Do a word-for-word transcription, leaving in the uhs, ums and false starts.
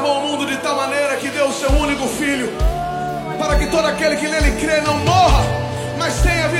amou o mundo de tal maneira que deu o seu único filho, para que todo aquele que nele crê não morra, mas tenha